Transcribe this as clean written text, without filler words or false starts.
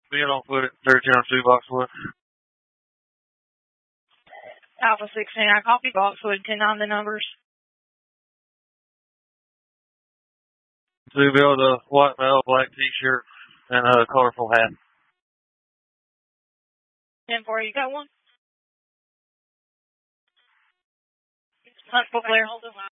Being on foot at 13 on Shoebox Wood. Alpha 69 Coffee Boxwood, 10 on the numbers. To build a white male, black t-shirt, and a colorful hat. 10-4, you got one? Hunt for Blair.